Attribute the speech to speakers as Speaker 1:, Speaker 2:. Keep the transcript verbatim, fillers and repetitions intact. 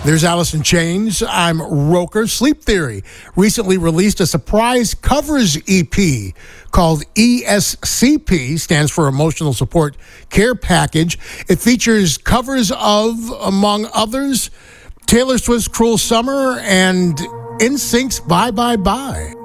Speaker 1: There's Alice in Chains. I'm Roker. Sleep Theory recently released a surprise covers E P called E S C P, stands for Emotional Support Care Package. It features covers of, among others, Taylor Swift's Cruel Summer and N Sync's Bye Bye Bye.